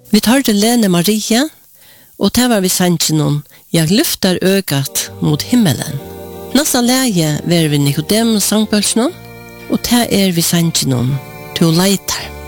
Vi tar til Lene Maria, og det var vi sannsyn jeg lyfter øgat mot himmelen. Næsta leie var vi Nicodemus sangbølsnån, og det vi sannsyn til leitar.